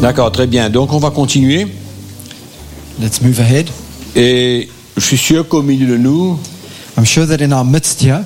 D'accord, très bien. Donc on va continuer. Let's move ahead. Et je suis sûr qu'au milieu de nous, I'm sure that in our midst here,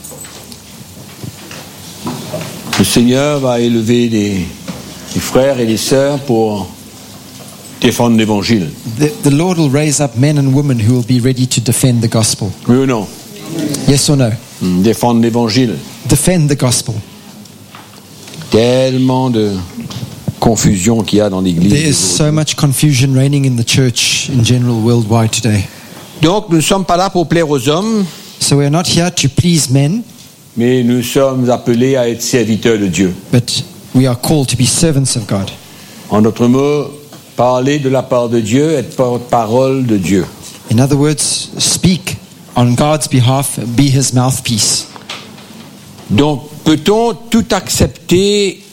le Seigneur va élever des frères et des sœurs pour défendre l'Évangile. the Lord will raise up men and women who will be ready to defend the gospel. Oui ou non? Yes or no? Défendre l'Évangile. Defend the gospel. Tellement de confusion qu'il y a dans l'Église. There is so much confusion reigning in the church in general worldwide today. Donc nous ne sommes pas là pour plaire aux hommes, So we are not here to please men, mais nous sommes appelés à être serviteurs de Dieu. but we are called to be servants of God. En d'autres mots, parler de la part de Dieu, être porte-parole de Dieu. In other words, speak on God's behalf, be his mouthpiece. Donc, peut-on tout accepter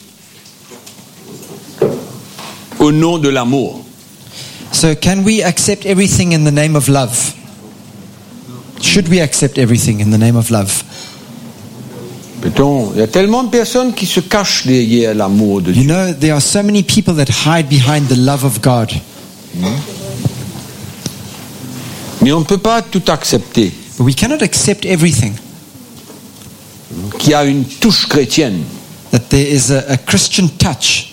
au nom de l'amour? So can we accept everything in the name of love? Should we accept everything in the name of love? Peut-on? Il y a tellement de personnes qui se cachent derrière l'amour de You Dieu. know, there are so many people that hide behind the love of God. Mais on ne peut pas tout accepter. But we cannot accept everything. Qu'il y a une touche chrétienne. That there is a Christian touch.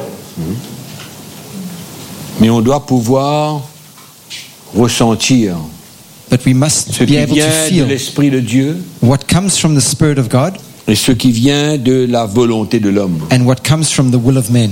Mais on doit pouvoir ressentir But we must ce be qui able to vient de feel l'Esprit de Dieu what comes from the Spirit of God et ce qui vient de la volonté de l'homme. and what comes from the will of men.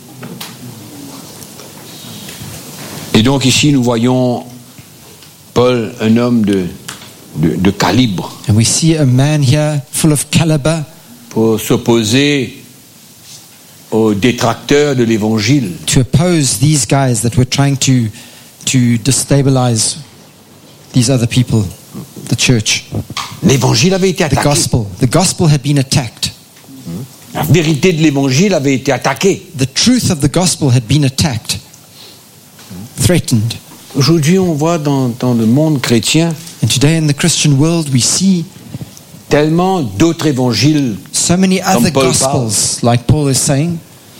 Et donc ici nous voyons Paul, un homme de calibre, And we see a man here full of caliber pour s'opposer aux détracteurs de l'Évangile. to oppose these guys that were trying to destabilize these other people, the church. L'Évangile avait été The attaqué. gospel had been attacked. La vérité de l'Évangile avait été attaquée. The truth of the gospel had been attacked, threatened. Aujourd'hui, on voit dans le monde chrétien And today in the Christian world we see tellement d'autres évangiles so many Comme other Paul gospels, like Paul is saying,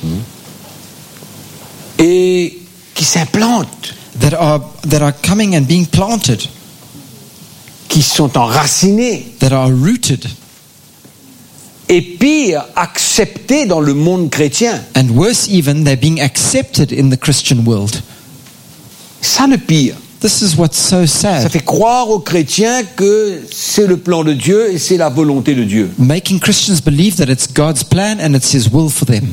et qui s'implantent, that are coming and being planted, qui sont enracinés, that are rooted, et pire, acceptés dans le monde chrétien. and worse even, they're being accepted in the Christian world. Ça le pire. This is what's so Ça sad. fait croire aux chrétiens que c'est le plan de Dieu et c'est la volonté de Dieu. Making Christians believe that it's God's plan and it's His will for them.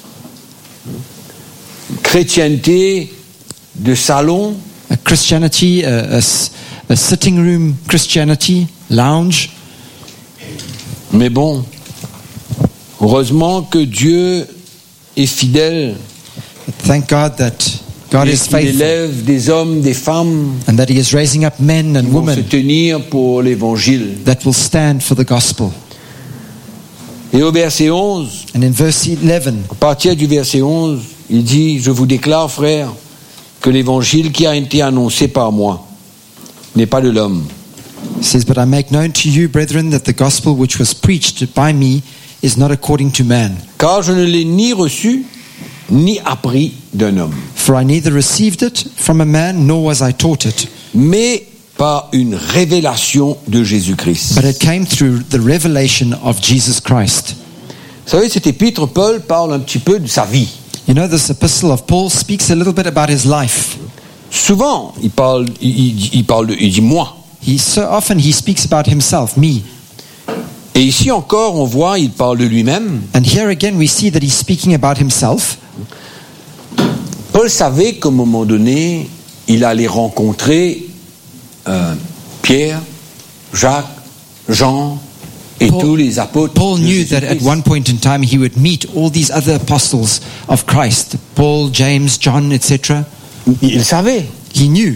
Chrétienté de salon, A Christianity, a sitting room Christianity, lounge. mais bon, heureusement que Dieu est fidèle. Thank God that God Et is qu'il faithful élève des hommes, des femmes and that He is raising up men qui and vont se women tenir pour l'évangile. that will stand for the gospel. Et au verset 11, And in verse 11, à partir du verset 11, il dit: je vous déclare, frères, que l'évangile qui a été annoncé par moi n'est pas de l'homme. it says, "But I make known to you, brethren, that the gospel which was preached by me is not according to man. Car je ne l'ai ni reçu, ni appris d'un homme, For I neither received it from a man, nor was I taught it, mais par une révélation de Jésus-Christ. but it came through the revelation of Jesus Christ." Vous savez, cet épître, Paul parle un petit peu de sa vie. You know, this epistle of Paul speaks a little bit about his life. Souvent, il dit moi. So often he speaks about himself, me. Et ici encore, on voit, il parle de lui-même. And here again we see that he's speaking about himself. Paul savait qu'à un moment donné, il allait rencontrer Pierre, Jacques, Jean et tous les apôtres. Paul de knew that at Jésus-Christ. one point in time he would meet all these other apostles of Christ, Paul, James, John, etc. Il savait. He knew.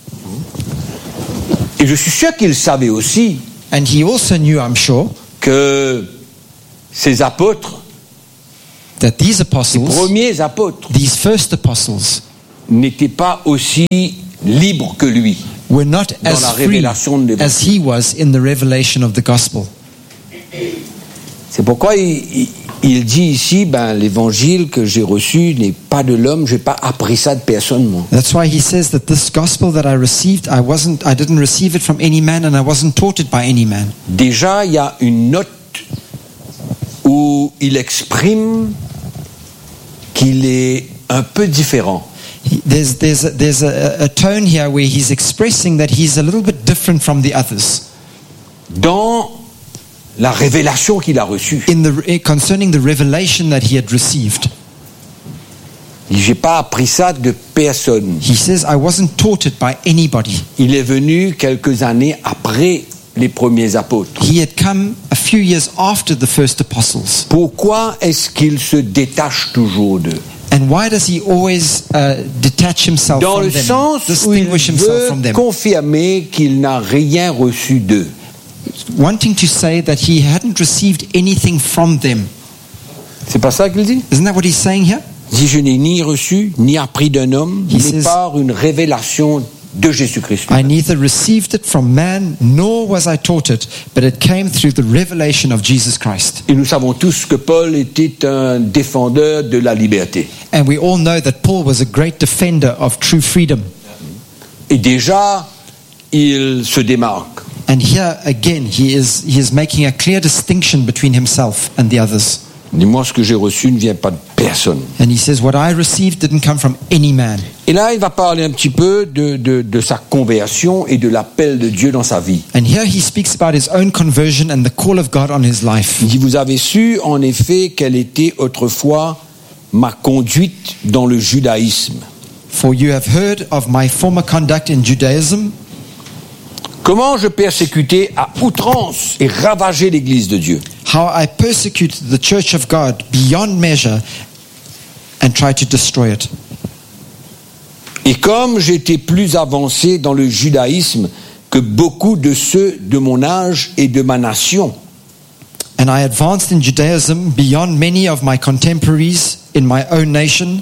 Et je suis sûr qu'il savait aussi And he also knew, I'm sure, que ces apôtres, that these les apostles, premiers apôtres, these first apostles, n'étaient pas aussi libres que lui were not dans as la free révélation de as l'évangile. he was in the revelation of the gospel. C'est pourquoi il il dit ici, l'évangile que j'ai reçu n'est pas de l'homme, je n'ai pas appris ça de personne, moi. That's why he says that this gospel that I received, I didn't receive it from any man, and I wasn't taught it by any man. Déjà, il y a une note où il exprime qu'il est un peu différent. There's a tone here where he's expressing that he's a little bit different from the others. Dans la révélation qu'il a reçue. Concerning the revelation that he had received. J'ai pas appris ça de personne. He says, I wasn't taught it by anybody. Il est venu quelques années après les premiers apôtres. He had come a few years after the first apostles. Pourquoi est-ce qu'il se détache toujours d'eux? And why does he always detach himself Dans from le them? sens où il Distinguish himself from veut them. confirmer qu'il n'a rien reçu d'eux. Wanting to say that he hadn't received anything from them. C'est pas ça qu'il dit? Isn't that what he's saying here? Il dit, je n'ai ni reçu, ni appris d'un homme, He mais says, par une révélation de Jésus-Christ. I neither received it from man, nor was I taught it, but it came through the revelation of Jesus Christ. Et nous savons tous que Paul était un défendeur de la liberté. And we all know that Paul was a great defender of true freedom. Et déjà, il se démarque. And here again, he is making a clear distinction between himself and the others. Dis-moi, ce que j'ai reçu ne vient pas de personne. And he says, what I received didn't come from any man. Et là, il va parler un petit peu de sa conversion et de l'appel de Dieu dans sa vie. And here he speaks about his own conversion and the call of God on his life. Il dit, vous avez su en effet quelle était autrefois ma conduite dans le judaïsme. For you have heard of my former conduct in Judaism, Comment je persécutais à outrance et ravageais l'église de Dieu. how I persecuted the church of God beyond measure and tried to destroy it. Et comme j'étais plus avancé dans le judaïsme que beaucoup de ceux de mon âge et de ma nation, And I advanced in Judaism beyond many of my contemporaries in my own nation,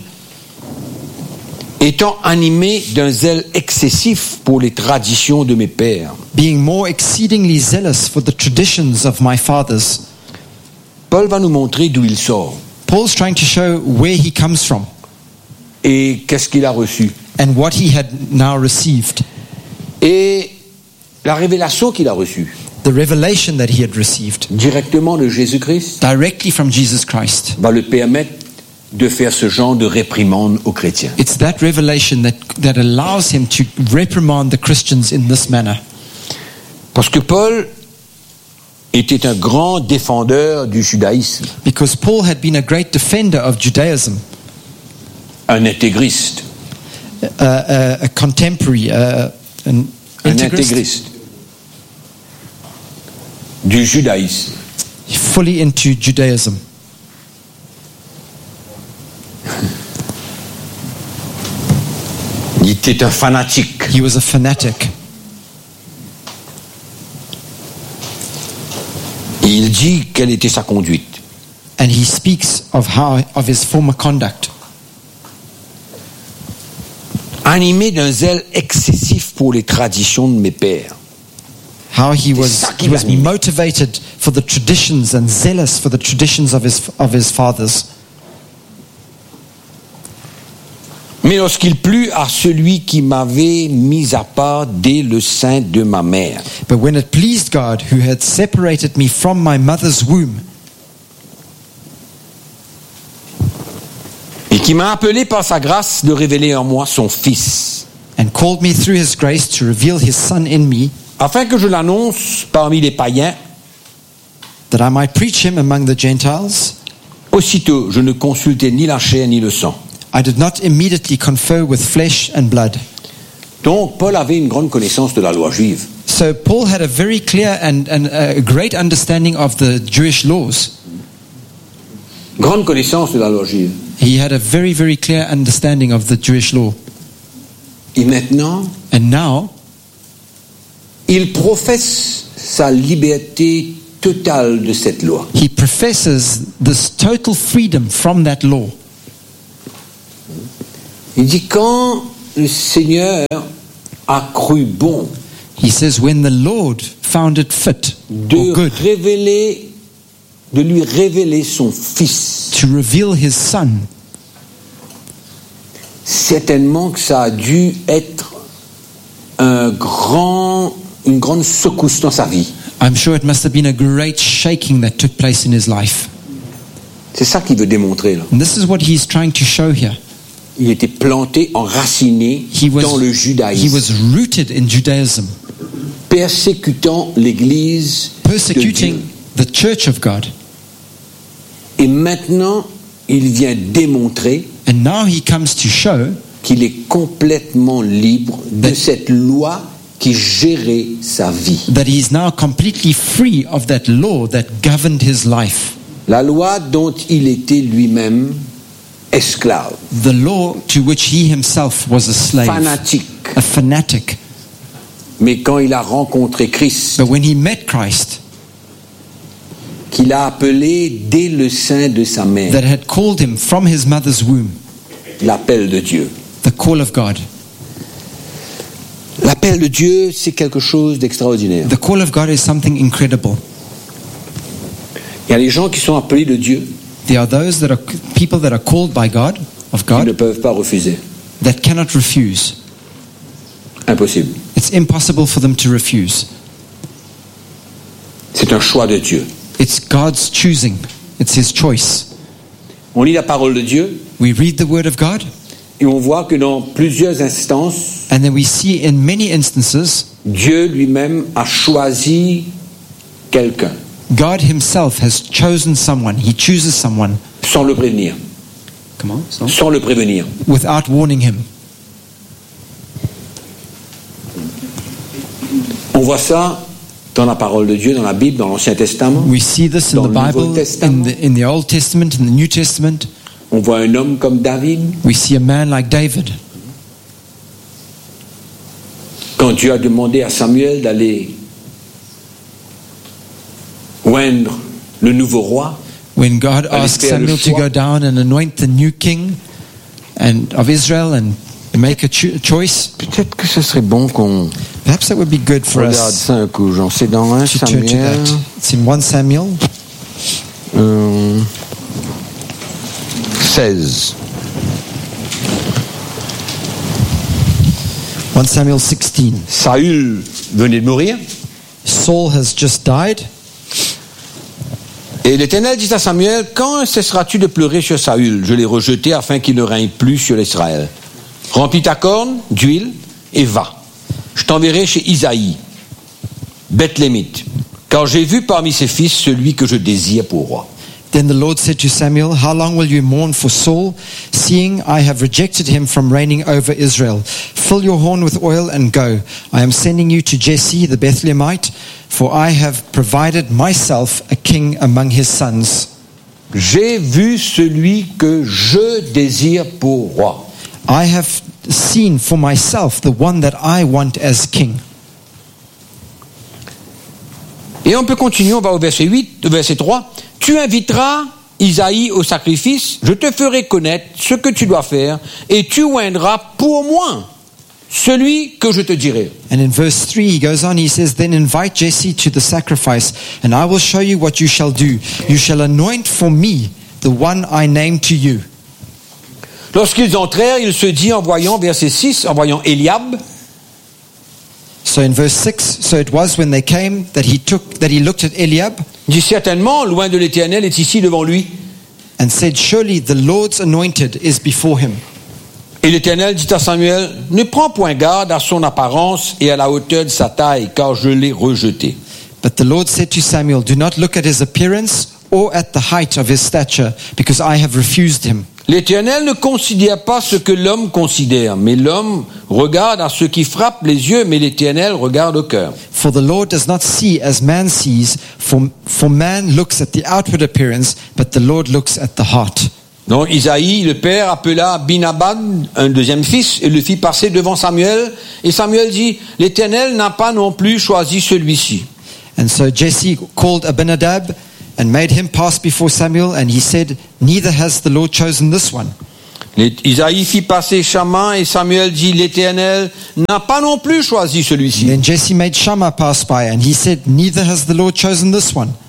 étant animé d'un zèle excessif pour les traditions de mes pères. being more exceedingly zealous for the traditions of my fathers. Paul va nous montrer d'où il sort Paul's trying to show where he comes from et qu'est-ce qu'il a reçu. and what he had now received, Et la révélation qu'il a reçue the revelation that he had received directement de Jésus-Christ directly from Jesus Christ. va le permettre de faire ce genre de réprimande aux chrétiens. It's that revelation that allows him to reprimand the Christians in this manner. Parce que Paul était un grand défendeur du judaïsme, Because Paul had been a great defender of Judaism, un intégriste, a contemporary, an un integrist, intégriste du judaïsme. fully into Judaism. Il était un fanatique. He was a fanatic. Et il dit quelle était sa conduite. And he speaks of his former conduct. Animé d'un zèle excessif pour les traditions de mes pères. How he was ça qui l'anime. motivated for the traditions and zealous for the traditions of his fathers. Mais lorsqu'il plut à celui qui m'avait mis à part dès le sein de ma mère, But when it pleased God, who had separated me from my mother's womb, et qui m'a appelé par sa grâce de révéler en moi son Fils, and called me through his grace to reveal his Son in me, afin que je l'annonce parmi les païens, that I might preach him among the Gentiles, aussitôt je ne consultai ni la chair ni le sang. I did not immediately confer with flesh and blood. Donc Paul avait une grande connaissance de la loi juive. So Paul had a very clear and a great understanding of the Jewish laws. Grande connaissance de la loi juive. He had a very, very clear understanding of the Jewish law. Et maintenant, And now, il professe sa liberté totale de cette loi. he professes this total freedom from that law. Il dit quand le Seigneur a cru bon He says, when the Lord found it fit or de good révéler de lui révéler son fils. to reveal his son. Certainement que ça a dû être une grande secousse dans sa vie. I'm sure it must have been a great shaking that took place in his life. C'est ça qu'il veut démontrer là. And this is what he's trying to show here. Il était planté, enraciné dans le He judaïsme, was rooted in Judaism, persécutant l'Église de persecuting Dieu. the church of God. Et maintenant, il vient démontrer And now he comes to show qu'il est complètement libre de cette loi qui gérait sa vie. that he is now completely free of that law that governed his life. La loi dont il était lui-même esclave, The law to which he himself was a slave, fanatique. a fanatic. Mais quand il a rencontré Christ, But when he met Christ, qu'il a appelé dès le sein de sa mère, that had called him from his mother's womb, l'appel de Dieu. the call of God. L'appel de Dieu, c'est quelque chose d'extraordinaire. The call of God is something incredible. Il y a les gens qui sont appelés de Dieu, There are those that are people that are called by God, of qui ne God, peuvent pas refuser. that cannot refuse. Impossible. It's impossible for them to refuse. C'est un choix de Dieu. It's God's choosing. It's his choice. On lit la parole de Dieu We read the word of God, et on voit que dans plusieurs instances, and then we see in many instances Dieu lui-même a choisi quelqu'un God himself has chosen someone. He chooses someone. sans le prévenir. Come on, so. Sans le prévenir. Without warning him. On voit ça dans la parole de Dieu, dans la Bible, dans l'Ancien Testament. We see this in Dans the le Nouveau Bible, Testament. in the Old Testament, in the New Testament. On voit un homme comme David. We see a man like David. Quand Dieu a demandé à Samuel d'aller oindre le nouveau roi, When God Allez asked faire le Samuel to choix. go down and anoint the new king and of Israel and make a choice, peut-être que ce serait bon qu'on perhaps that would be good for regarde us ça un coup. Jean. C'est dans 1 to turn to Samuel, that. It's in 1 Samuel 16. 1 Samuel 16. Saül venait de mourir. Saul has just died, Et l'Éternel dit à Samuel, quand cesseras-tu de pleurer sur Saül? Je l'ai rejeté afin qu'il ne règne plus sur Israël. Remplis ta corne d'huile et va. Je t'enverrai chez Isaïe, Bethlémite, car j'ai vu parmi ses fils celui que je désire pour roi. Then the Lord said to Samuel, how long will you mourn for Saul, seeing I have rejected him from reigning over Israel? Fill your horn with oil and go. I am sending you to Jesse the Bethlehemite, for I have provided myself a king among his sons. J'ai vu celui que je désire pour roi. I have seen for myself the one that I want as king. Et on peut continuer, on va au verset 8, au verset 3. Tu inviteras Isaïe au sacrifice, je te ferai connaître ce que tu dois faire, et tu oindras pour moi celui que je te dirai. And in verse 3 he goes on, he says, then invite Jesse to the sacrifice, and I will show you what you shall do. You shall anoint for me the one I name to you. Lorsqu'ils entrèrent, il se dit en voyant, verset 6, en voyant Eliab, So in verse 6, so it was when they came that he looked at Eliab dit certainement, loin de l'Éternel est ici devant lui. and said, surely the Lord's anointed is before him. Et l'Éternel dit à Samuel, ne prends point garde à son apparence et à la hauteur de sa taille, car je l'ai rejeté. But the Lord said to Samuel, do not look at his appearance or at the height of his stature, because I have refused him. L'Éternel ne considère pas ce que l'homme considère, mais l'homme regarde à ce qui frappe les yeux, mais l'Éternel regarde au cœur. For the Lord does not see as man sees, for man looks at the outward appearance, but the Lord looks at the heart. Donc Isaïe, le père, appela Binabad, un deuxième fils, et le fit passer devant Samuel. Et Samuel dit, l'Éternel n'a pas non plus choisi celui-ci. And so Jesse called Abinadab and made him pass before Samuel, and he said, neither has the Lord chosen this one. Isaïe fit passer Shammah, et Samuel dit, l'Éternel n'a pas non plus choisi celui-ci. Then Jesse made Shammah pass by, and he said, neither has the Lord chosen this one.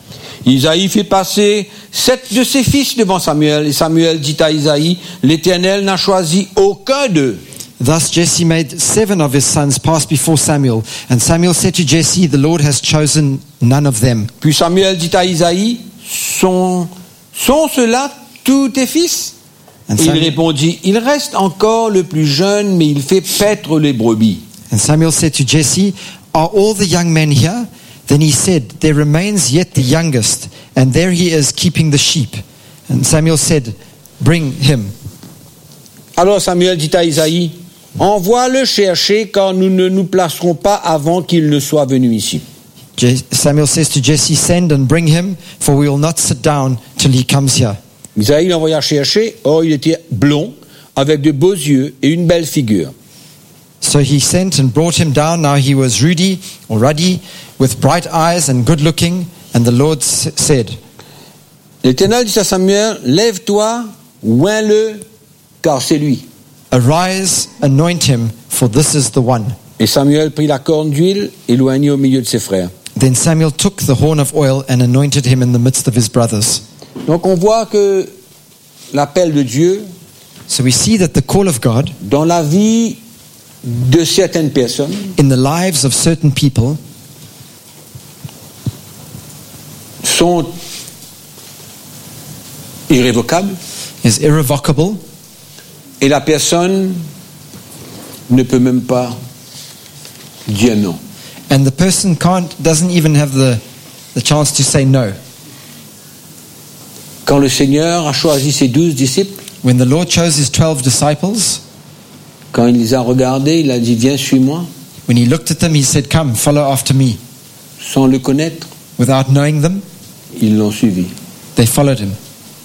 Isaïe fait passer 7 de ses fils devant Samuel, et Samuel dit à Isaïe, l'Éternel n'a choisi aucun d'eux. Thus Jesse made 7 of his sons pass before Samuel, and Samuel said to Jesse, the Lord has chosen none of them. Puis Samuel dit à Isaïe, sont ceux-là tous tes fils? And Et il répondit, il reste encore le plus jeune, mais il fait paître les brebis. Samuel said to Jesse, are all the young men here? Then he said, there remains yet the youngest, and there he is keeping the sheep. And Samuel said, bring him. Alors Samuel dit à Isaïe, envoie-le chercher, car nous ne nous placerons pas avant qu'il ne soit venu ici. Samuel says to Jesse, send and bring him, for we will not sit down till he comes here. Isaïe l'envoya chercher, or il était blond, avec de beaux yeux et une belle figure. So he sent and brought him down. Now he was ruddy, with bright eyes and good looking. And the Lord said, L'Éternel dit à Samuel, lève-toi, oins-le, car c'est lui. arise, anoint him, for this is the one. Et Samuel prit la corne d'huile et l'oignit au milieu de ses frères. Then Samuel took the horn of oil and anointed him in the midst of his brothers. Donc on voit que l'appel de Dieu, So we see that the call of God dans la vie de certaines personnes, in the lives of certain people sont irrévocables, is irrevocable, et la personne ne peut même pas dire non. and the person doesn't even have the chance to say no. Quand le Seigneur a choisi ses 12 disciples, When the Lord chose his 12 disciples, quand il les a regardés, il a dit, viens, suis-moi, when he looked at them, he said, come, follow after me. sans le connaître, Without knowing them, ils l'ont suivi. they followed him.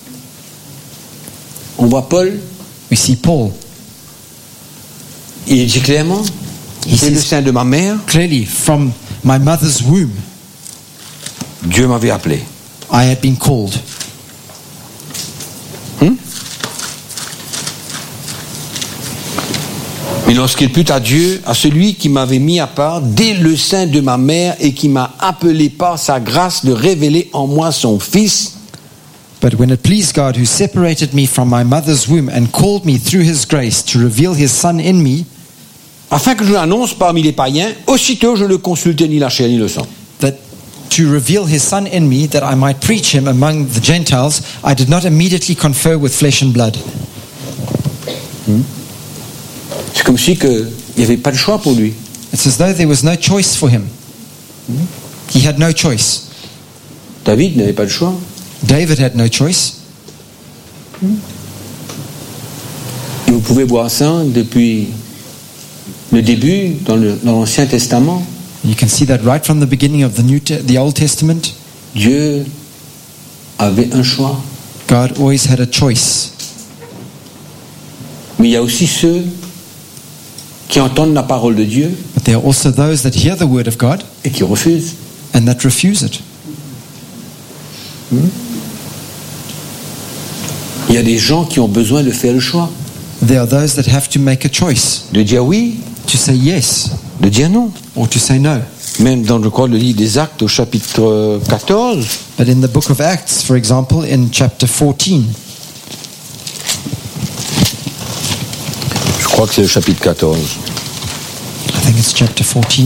On voit Paul, We see Paul. il dit clairement, He c'est le says sein de ma mère, clearly, from my mother's womb, Dieu m'avait appelé. I had been called. Mais lorsqu'il plut à Dieu, à celui qui m'avait mis à part dès le sein de ma mère et qui m'a appelé par sa grâce de révéler en moi son Fils, But when it pleased God, who separated me from my mother's womb and called me through his grace to reveal his Son in me, afin que je l'annonce parmi les païens, aussitôt je ne consultais ni la chair ni le sang. that to reveal his Son in me, that I might preach him among the Gentiles, I did not immediately confer with flesh and blood. C'est comme si il n'y avait pas de choix pour lui. It's as though there was no choice for him. He had no choice. David n'avait pas de choix. David had no choice. Et vous pouvez voir ça depuis le début dans l'Ancien Testament. You can see that right from the beginning of the Old Testament. Dieu avait un choix. God always had a choice. Mais il y a aussi ceux qui entendent la parole de Dieu But there are also those that hear the word of God et qui refusent. and that refuse it. Il y a des gens qui ont besoin de faire le choix, There are those that have to make a choice, de dire oui, to say yes de dire non. or to say no. Même dans, je crois, le livre des Actes au chapitre 14, But in the book of Acts, for example, in chapter 14, je crois que c'est le chapitre 14, I think it's chapter 14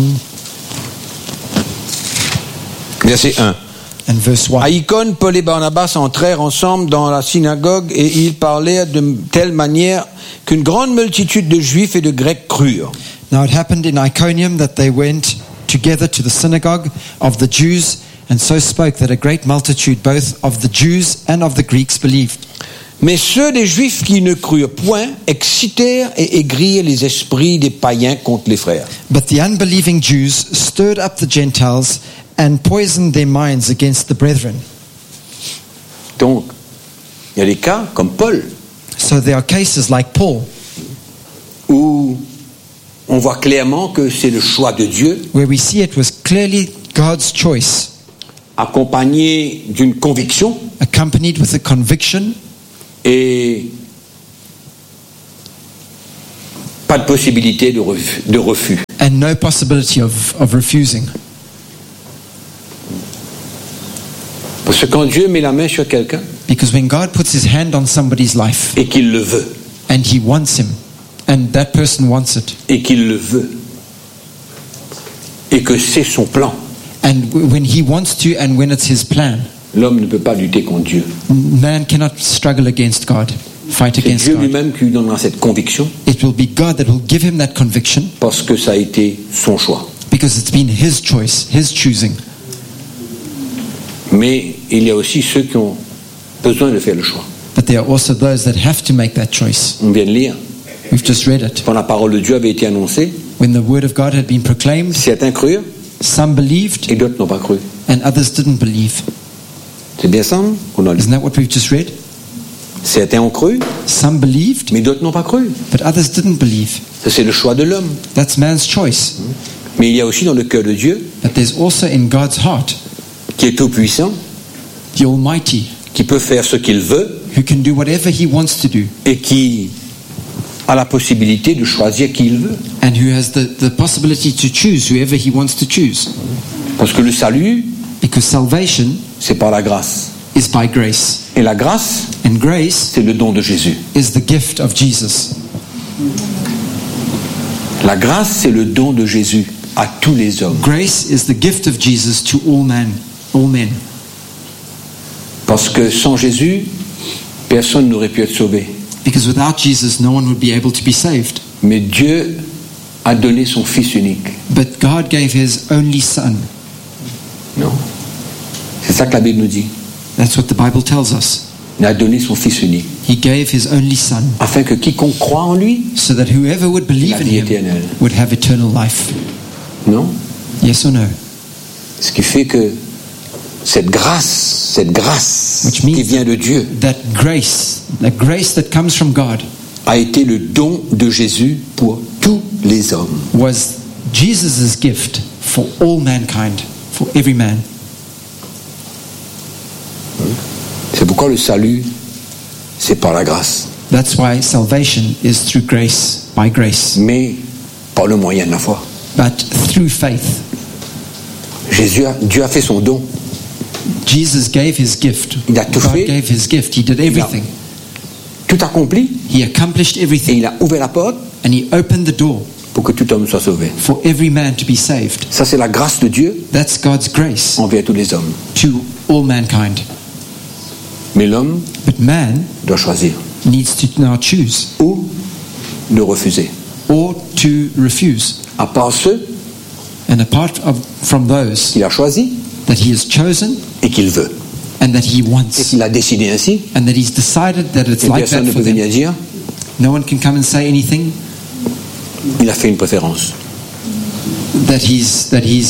verset 1. and verse 1. À Icône, Paul et Barnabas entrèrent ensemble dans la synagogue et ils parlaient de telle manière qu'une grande multitude de Juifs et de Grecs crurent. Now it happened in Iconium that they went together to the synagogue of the Jews and so spoke that a great multitude both of the Jews and of the Greeks believed. Mais ceux des Juifs qui ne crurent point excitèrent et aigrirent les esprits des païens contre les frères. But the unbelieving Jews stirred up the Gentiles and poisoned their minds against the brethren. Donc, il y a des cas comme Paul, So there are cases like Paul, où on voit clairement que c'est le choix de Dieu, where we see it was clearly God's choice, accompagné d'une conviction accompanied with a conviction et pas de possibilité de refus. and no possibility of refusing. Parce que quand Dieu met la main sur quelqu'un Because when God puts his hand on somebody's life et qu'il le veut, and he wants him, and that person wants it, et qu'il le veut, et que c'est son plan, and when he wants to and when it's his plan, l'homme ne peut pas lutter contre Dieu. man cannot struggle against God, fight C'est against Dieu God. lui-même qui lui donnera cette conviction It will be God that will give him that conviction parce que ça a été son choix. because it's been his choice, his choosing. Mais il y a aussi ceux qui ont besoin de faire le choix. But there are also those that have to make that choice. On vient de lire, We've just read it. quand la parole de Dieu avait été annoncée, When the word of God had been proclaimed, certains crurent some believed et d'autres n'ont pas cru. and others didn't believe. C'est bien ça qu'on a lu. Isn't that what we've just read? Certains ont cru, Some believed, mais d'autres n'ont pas cru. but others didn't believe. Ça, c'est le choix de l'homme. That's man's choice. Mais il y a aussi dans le cœur de Dieu, But there's also in God's heart, qui est tout-puissant, the Almighty, qui peut faire ce qu'il veut who can do whatever he wants to do et qui a la possibilité de choisir qui il veut. and who has the possibility to choose whoever he wants to choose. Parce que le salut, Because salvation c'est par la grâce. is by grace. Et la grâce, And grace c'est le don de Jésus. is the gift of Jesus. La grâce, c'est le don de Jésus à tous les hommes. Grace is the gift of Jesus to all men. Parce que sans Jésus, personne n'aurait pu être sauvé. Because without Jesus, no one would be able to be saved. Mais Dieu a donné son Fils unique. But God gave his only Son. Non. C'est ça que la Bible nous dit. That's what the Bible tells us. Il a donné son Fils unique. He gave his only Son Afin que quiconque croit en lui, so that whoever would believe la in vie him éternelle. would have eternal life. Non. Yes or no? Ce qui fait que cette grâce Which means qui vient de Dieu, That grace that comes from God, a été le don de Jésus pour tous les hommes. was Jesus' gift for all mankind, for every man. C'est pourquoi le salut, c'est par la grâce. That's why salvation is through grace, by grace, Mais par le moyen de la foi. but through faith. Dieu a fait son don. Jesus gave his gift. Il a tout God fait. gave his gift. He did everything. Tout accompli He accomplished et everything. il a ouvert la porte And he opened the door pour que tout homme soit sauvé. for every man to be saved. Ça, c'est la grâce de Dieu That's God's grace envers tous les hommes. to all mankind. Mais l'homme But man doit choisir needs to now choose ou de refuser. or to refuse. À part ceux And from those qu'il a choisis that he has chosen et qu'il veut. and that he Et wants qu'il a décidé ainsi, and that he's decided that it's et like personne that ne for peut venir them. dire, No one can come and say anything il a fait une préférence. that he's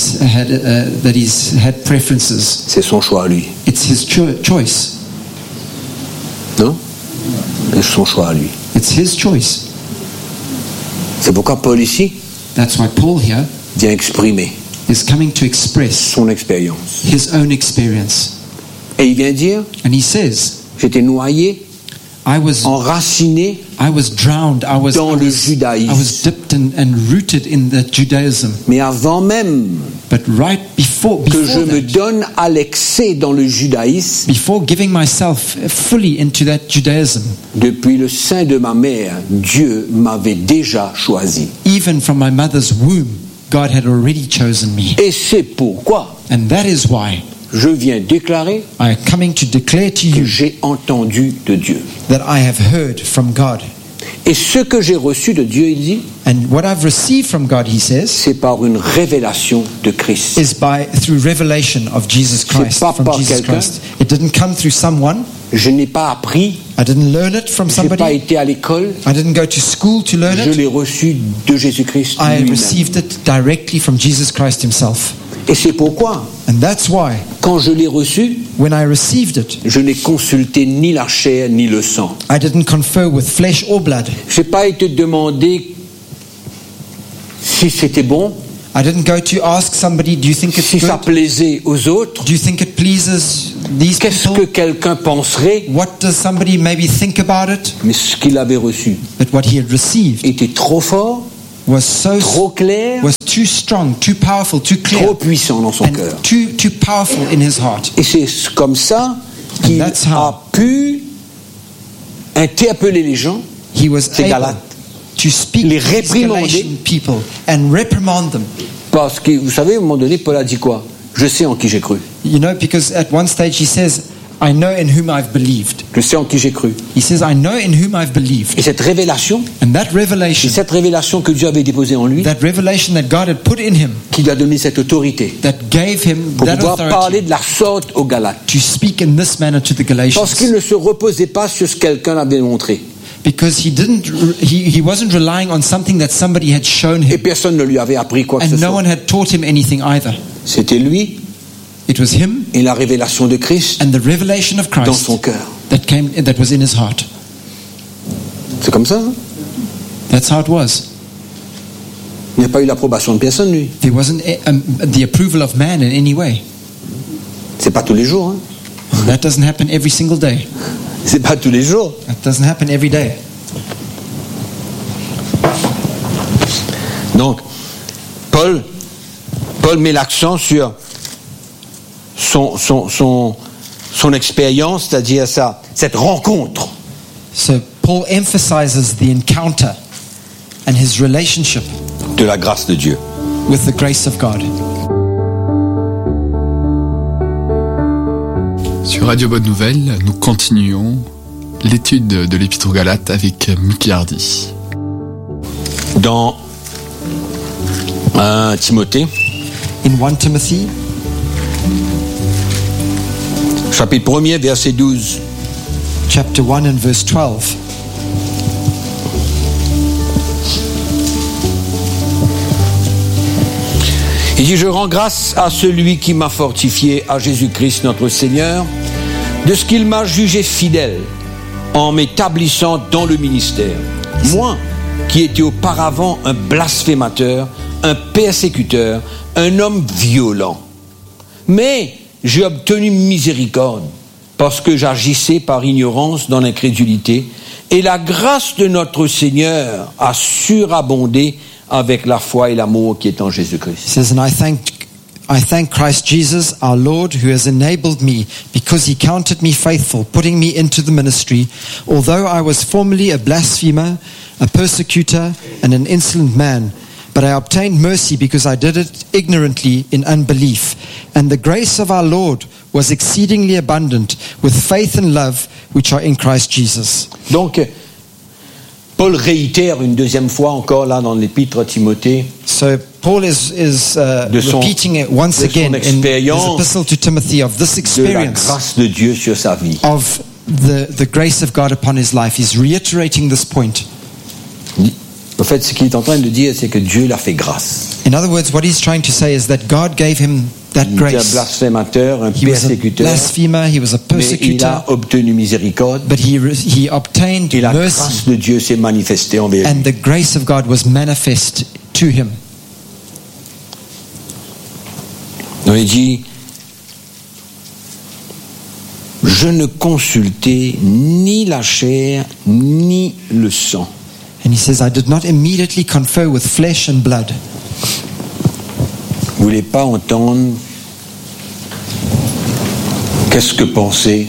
had preferences. C'est son choix à lui. It's his choice. Non? C'est son choix à lui. It's his choice. C'est pourquoi Paul ici That's why Paul here vient exprimer is coming to express son expérience. his own experience. Et il vient dire, And he says, j'étais noyé, I was enraciné drowned, I was dans le judaïsme. dipped and rooted in that Judaism. Mais avant même But right before que je me that, donne à l'excès dans le judaïsme, before giving myself fully into that Judaism, depuis le sein de ma mère, Dieu m'avait déjà choisi. even from my mother's womb, God had already chosen me. Et c'est pourquoi And that is why je viens déclarer I am coming to declare to que you j'ai entendu de Dieu. that I have heard from God. Et ce que j'ai reçu de Dieu, il dit, And what I've received from God, he says, c'est par une révélation de Christ. is through revelation of Jesus Christ, pas from par Jesus quelqu'un. Christ. It didn't come through someone. Je n'ai pas appris, I didn't learn it from je n'ai pas somebody. été à l'école, I didn't go to school to learn je it. l'ai reçu de Jésus-Christ I lui-même. received it directly from Jesus Christ himself. Et c'est pourquoi, And that's why, quand je l'ai reçu, when I received it, je n'ai consulté ni la chair ni le sang. I didn't confer with flesh or blood. Je n'ai pas été demandé si c'était bon, I didn't go to ask somebody, do you think it's si ça good? plaisait aux autres, Do you think it pleases these qu'est-ce que people? quelqu'un penserait, What does somebody maybe think about it? mais ce qu'il avait reçu But what he had received était trop fort, was trop clair, was too strong, too powerful, too clear, trop puissant dans son and cœur. too powerful in his heart. Et c'est comme ça qu'il that's how- a pu interpeller les gens, He was ces able Galates, to speak les to these réprimander. Galatian people and reprimand them. parce que, vous savez, à un moment donné, Paul a dit quoi? Je sais en qui j'ai cru. You know, because at one stage he says, I know in whom I've believed. Je sais en qui j'ai cru. He says, I know in whom I've believed. Et cette révélation, And that c'est revelation que Dieu avait déposée en lui, that God had put in him, qui lui a donné cette autorité that gave him pour that pouvoir authority parler de la sorte aux Galates. to speak in this manner to the Parce Galatians. qu'il ne se reposait pas sur ce que quelqu'un avait montré. Because he wasn't relying on something that somebody had shown Et him. personne ne lui avait appris quoi que ce And no soit. one had taught him anything either. C'était lui It was him et la révélation de Christ and the revelation of dans Christ son cœur. that was in his heart. C'est comme ça. Hein? That's how it was. Il n'a pas eu l'approbation de personne, lui. There wasn't the approval of man in any way. C'est pas tous les jours. Hein? That doesn't happen every single day. C'est pas tous les jours. That doesn't happen every day. Donc, Paul met l'accent sur son expérience, c'est-à-dire cette rencontre. So Paul emphasizes the encounter and his relationship De la grâce de Dieu. with the grace of God. Sur Radio Bonne Nouvelle, nous continuons l'étude de l'Épître aux Galates avec Mickey Hardy. Dans 1 Timothée, In 1 Timothy, chapitre 1er, verset 12. chapter 1 and verse 12, Il dit, je rends grâce à celui qui m'a fortifié, à Jésus-Christ notre Seigneur, de ce qu'il m'a jugé fidèle en m'établissant dans le ministère. Moi, qui étais auparavant un blasphémateur, un persécuteur, un homme violent. Mais j'ai obtenu miséricorde parce que j'agissais par ignorance dans l'incrédulité, et la grâce de notre Seigneur a surabondé avec la foi et l'amour qui est en it Jésus-Christ. says, and I thank Christ Jesus, our Lord, who has enabled me, because he counted me faithful, putting me into the ministry, although I was formerly a blasphemer, a persecutor, and an insolent man. But I obtained mercy because I did it ignorantly in unbelief. And the grace of our Lord was exceedingly abundant with faith and love which are in Christ Jesus. Donc, Paul réitère une deuxième fois encore là dans l'épître à Timothée So Paul is De son- repeating it once de son again in his expérience epistle to Timothy of this de la experience grâce de Dieu sur sa vie. of the grace of God upon his life. He's reiterating this point. En fait, ce qu'il est en train de dire, c'est que Dieu l'a fait grâce. In other words, what he's trying to say is that God gave him that Il était un grace. blasphémateur, un He was a persécuteur, blasphemer, he was a mais il persecutor, a obtenu miséricorde but he obtained et la mercy, grâce de Dieu s'est manifestée envers lui. and the grace of God was manifest to him. Donc il dit, je ne consultais ni la chair ni le sang. And he says, I did not immediately confer with flesh and blood. Vous voulez pas entendre qu'est-ce que pensait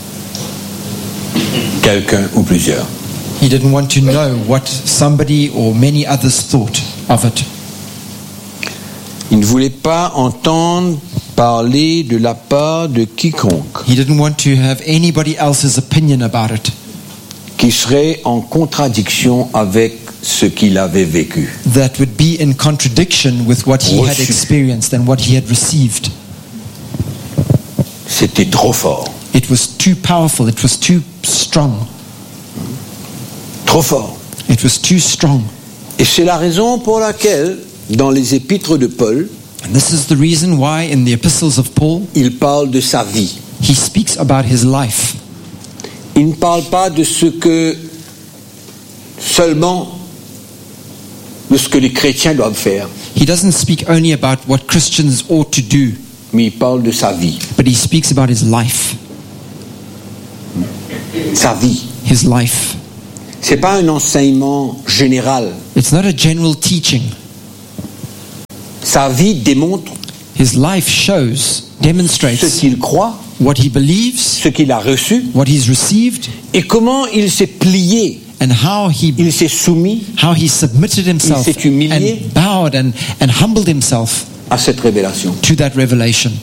quelqu'un ou plusieurs. He didn't want to know what somebody or many others thought of it. Il ne voulait pas entendre parler de la part de quiconque He didn't want to have anybody else's opinion about it qui serait en contradiction avec ce qu'il avait vécu. that would be in contradiction with what he had Reçu. experienced and what he had received. C'était trop fort, It was too powerful. It was too strong. trop fort. It was too strong. Et c'est la raison pour laquelle, dans les épîtres de Paul, And this is the reason why in the epistles of Paul, il parle de sa vie. he speaks about his life. Il ne parle pas de ce que seulement de ce que les chrétiens doivent faire, He doesn't speak only about what Christians ought to do, mais il parle de sa vie. but he speaks about his life. Sa vie. His life. C'est pas un enseignement général. It's not a general teaching. Sa vie démontre His life shows, ce demonstrates qu'il croit, what he believes, ce qu'il a reçu, what he's received, et comment il s'est plié, and how il s'est soumis he submitted himself s'est humilié. and bowed and humbled himself à cette révélation. to that revelation.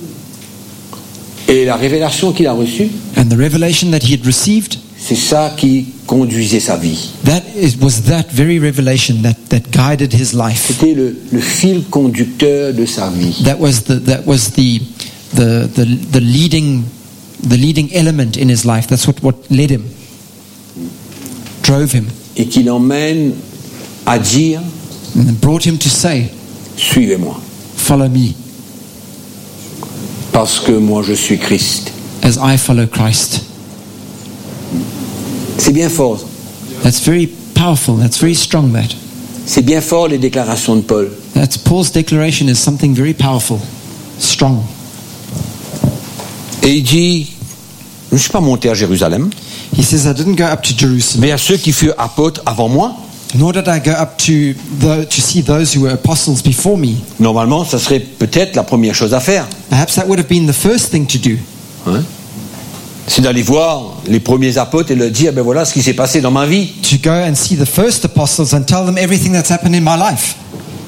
Et la révélation qu'il a reçue, And the revelation that he had received, c'est ça qui conduisait sa vie. was that very revelation that guided his life. C'était le fil conducteur de sa vie. That was the leading element in his life. That's what led him, drove him, Et qui l'emmène à dire, and brought him to say, suivez-moi, "Follow me, parce que moi je suis Christ. as I follow Christ." C'est bien fort. That's very powerful. That's very strong. C'est bien fort les déclarations de Paul. That's Paul's declaration is something very powerful, strong. Et il dit, je ne suis pas monté à Jérusalem, He says, "I didn't go up to Jerusalem, mais à ceux qui furent apôtres avant moi. nor did I go up to see those who were apostles before me." Normalement, ça serait peut-être la première chose à faire. Perhaps that would have been the first thing to do. Hein? C'est d'aller voir les premiers apôtres et leur dire, ben voilà ce qui s'est passé dans ma vie. To go and see the first apostles and tell them everything that's happened in my life.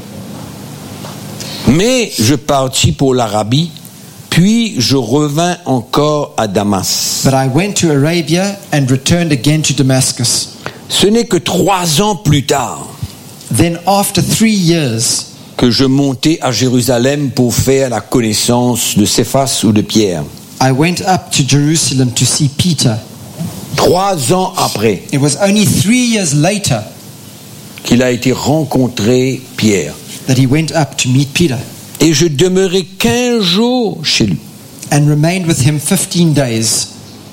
Mais je partis pour l'Arabie, puis je revins encore à Damas. But I went to Arabia and returned again to Damascus. Ce n'est que 3 ans plus tard Then after 3 years, que je montai à Jérusalem pour faire la connaissance de Céphas ou de Pierre. I went up to Jerusalem to see Peter. 3 ans après It was only 3 years later qu'il a été rencontré Pierre. that he went up to meet Peter Et je demeurai 15 jours chez lui. and remained with him 15 days.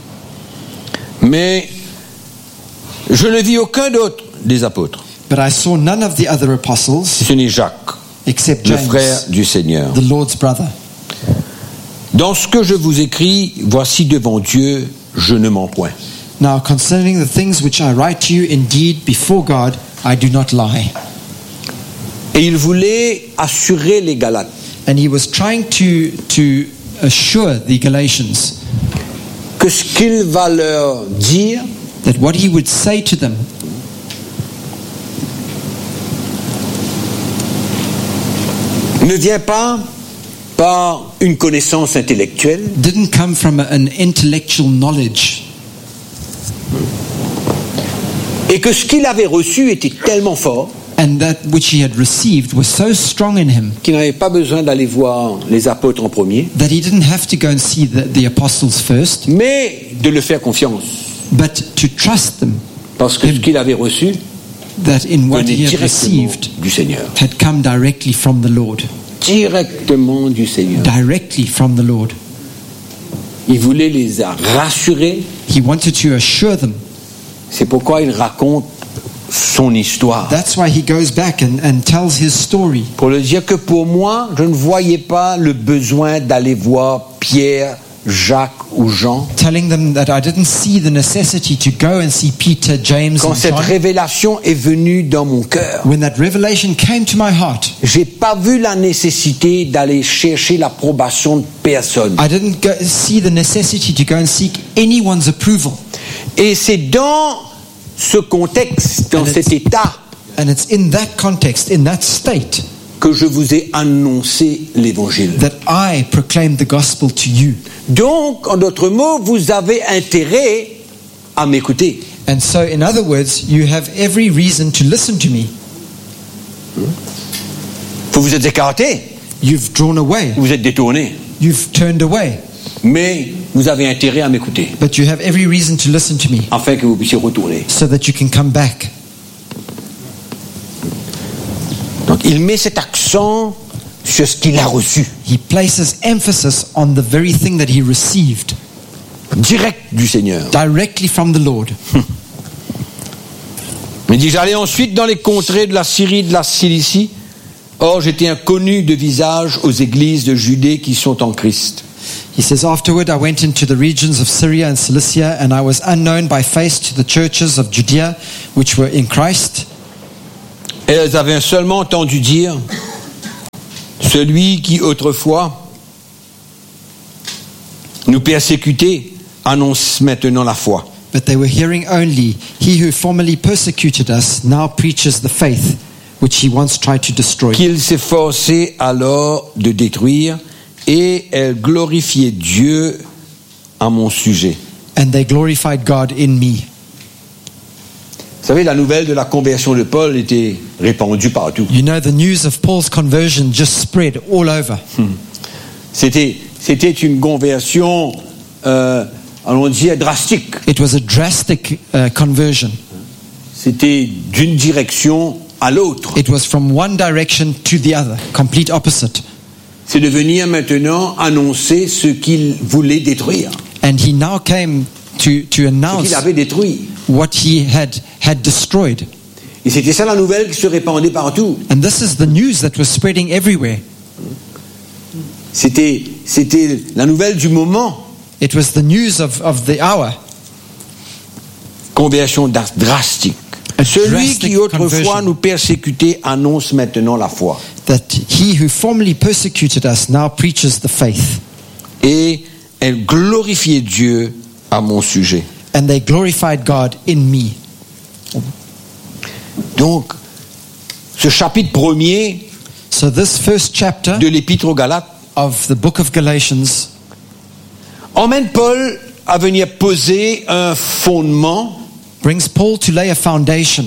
Mais je ne vis aucun d'autre des apôtres. But I saw none of the other apostles Ce n'est Jacques, except le frère James, du Seigneur. the Lord's brother. Dans ce que je vous écris, voici devant Dieu, je ne mens point. Now concerning the things which I write to you, indeed before God I do not lie. Et il voulait assurer les Galates And he was trying to assure the Galatians que ce qu'il va leur dire that what he would say to them ne vient pas par une connaissance intellectuelle, didn't come from an intellectual knowledge, et que ce qu'il avait reçu était tellement fort and that which he had received was so strong in him qu'il n'avait pas besoin d'aller voir les apôtres en premier, that he didn't have to go and see the apostles first, mais de le faire confiance. but to trust them, Parce que ce qu'il avait reçu that in what venait he had directement received du Seigneur. had come directly from the Lord. Directement du Seigneur. Directly from the Lord. Il voulait les rassurer. He wanted to assure them. C'est pourquoi il raconte son histoire. That's why he goes back and tells his story. Pour le dire que pour moi, je ne voyais pas le besoin d'aller voir Pierre, Jacques ou Jean. Telling them that I didn't see the necessity to go and see Peter, James, Quand and cette John. révélation est venue dans mon cœur, When that revelation came to my heart, j'ai pas vu la nécessité d'aller chercher l'approbation de personne. I didn't see the necessity to go and seek anyone's approval. Et c'est dans ce contexte, dans cet état, And it's in that context, in that state, que je vous ai annoncé l'évangile. that I proclaimed the gospel to you. Donc, en d'autres mots, vous avez intérêt à m'écouter. And so, in other words, you have every reason to listen to me. Vous vous êtes écarté, You've drawn away. vous êtes détourné, You've turned away. mais vous avez intérêt à m'écouter, But you have every reason to listen to me afin que vous puissiez retourner. so that you can come back. Donc, il met cet accent sur ce qu'il a reçu, He places emphasis on the very thing that he received direct du Seigneur. directly from the Lord. Il dit, j'allais ensuite dans les contrées de la Syrie, de la Cilicie. Or, j'étais inconnu de visage aux églises de Judée qui sont en Christ. He says, afterward I went into the regions of Syria and Cilicia, and I was unknown by face to the churches of Judea which were in Christ. Et elles avaient seulement entendu dire Celui qui autrefois nous persécutait annonce maintenant la foi. But they were hearing only. He who formerly persecuted us now preaches the faith which he once tried to destroy. Qu'il s'efforçait alors de détruire, et elle glorifiait Dieu à mon sujet. And they glorified God in me. Vous savez, la nouvelle de la conversion de Paul était répandue partout. You know, the news of Paul's conversion just spread all over. C'était une conversion, allons dire, drastique. It was a drastic conversion. C'était d'une direction à l'autre. It was from one direction to the other, complete opposite. C'est de venir maintenant annoncer ce qu'il voulait détruire, And he now came to ce announce qu'il avait détruit. what he had destroyed. Et c'était ça la nouvelle qui se répandait partout. And this is the news that was spreading everywhere. C'était la nouvelle du moment. It was the news of the hour. Conversion drastique. A Celui drastic qui autrefois conversion. nous persécutait annonce maintenant la foi. That he who formerly persecuted us now preaches the faith. Et elle glorifiait Dieu à mon sujet. And they glorified God in me. Donc, ce chapitre premier So this first chapter de l'Épître aux Galates of the book of Galatians emmène Paul à venir poser un fondement brings Paul to lay a foundation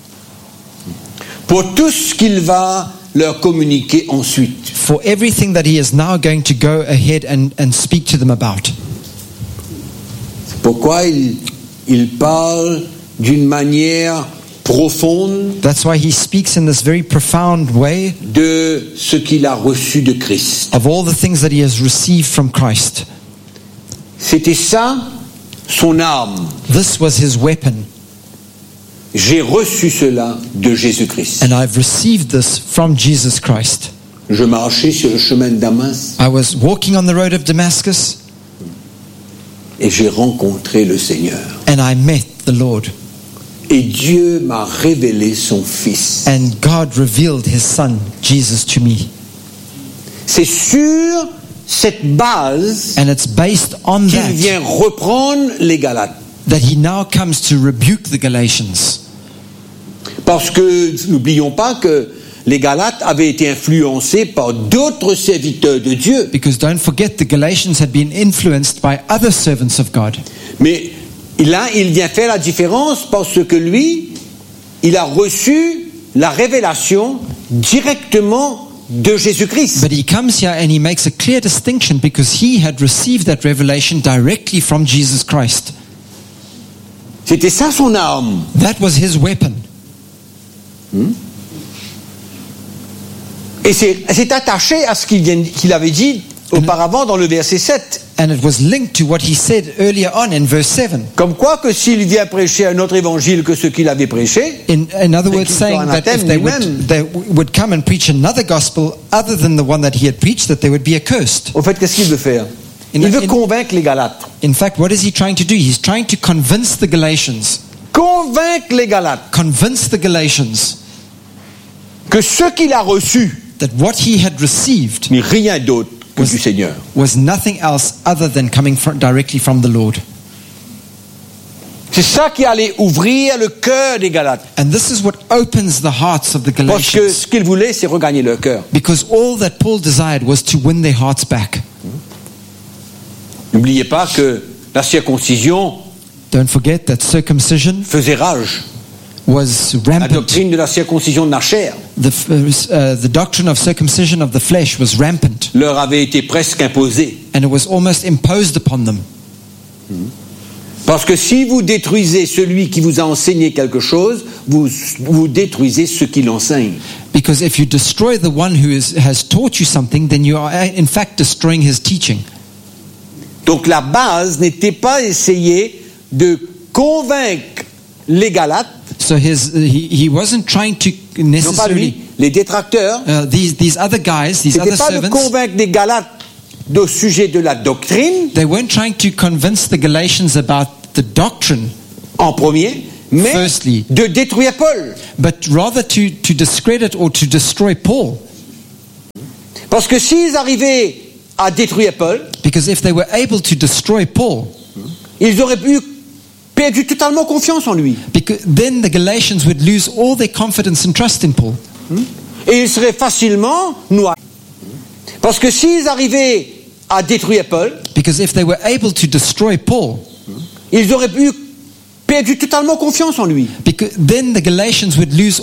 pour tout ce qu'il va leur communiquer ensuite. for everything that he is now going to go ahead and speak to them about. C'est pourquoi il parle d'une manière profonde That's why he speaks in this very profound way de ce qu'il a reçu de Christ. of all the things that he has received from Christ. C'était ça son arme. This was his weapon, J'ai reçu cela de Jésus-Christ. and I've received this from Jesus Christ. Je marchais sur le chemin de Damas I was walking on the road of Damascus, et j'ai rencontré le Seigneur. and I met the Lord, Et Dieu m'a révélé son Fils. and God revealed his Son, Jesus, to me. C'est sur cette base And it's based on qu'il that vient reprendre les Galates. that he now comes to rebuke the Galatians. Parce que n'oublions pas que les Galates avaient été influencés par d'autres serviteurs de Dieu. Because don't forget, the Galatians had been influenced by other servants of God. Mais là, il vient faire la différence parce que lui, il a reçu la révélation directement de Jésus-Christ. But he comes here and he makes a clear distinction because he had received that revelation directly from Jesus Christ. C'était ça son arme. That was his weapon. Et c'est attaché à ce qu'il avait dit auparavant dans le verset 7. And it was linked to what he said earlier on in verse 7. Comme quoi que s'il vient prêcher un autre évangile que ce qu'il avait prêché, In other words, qu'il soit saying that anathème if they lui-même. would come and preach another gospel other than the one that he had preached, that they would be accursed. au fait, qu'est-ce qu'il veut faire? Il veut convaincre les Galates. In fact, what is he trying to do? He's trying to convince the Galatians. Convaincre les Galates Convince the Galatians que ce qu'il a reçu that what he had received n'est rien d'autre que du Seigneur. was nothing else other than coming directly from the Lord. C'est ça qui allait ouvrir le cœur des Galates. And this is what opens the hearts of the Parce que Galatians. ce qu'il voulait, c'est regagner leur cœur. Because all that Paul desired was to win their hearts back. N'oubliez pas que la circoncision Don't forget that circumcision faisait rage. was La rampant. doctrine de la circoncision de la chair The doctrine of circumcision of the flesh was rampant, leur avait été presque imposée. and it was almost imposed upon them. Parce que si vous détruisez celui qui vous a enseigné quelque chose, vous détruisez ce qu'il enseigne. Because if you destroy the one who has taught you something, then you are in fact destroying his teaching. Donc la base n'était pas essayer de convaincre les Galates, So he wasn't trying to non pas lui, necessarily les détracteurs, these other guys, these c'était other pas de servants. convaincre les Galates au sujet de la doctrine They weren't trying to convince the Galatians about the doctrine, en premier, mais Firstly. de détruire Paul. but rather to discredit or to destroy Paul. Parce que s'ils arrivaient à détruire Paul, Because if they were able to destroy Paul, ils auraient perdu totalement confiance en lui. then the Galatians would lose all their confidence and trust in Paul. Et ils seraient facilement noyés. Parce que s'ils arrivaient à détruire Paul, Because if they were able to destroy Paul, ils auraient perdu totalement confiance en lui. then the Galatians would lose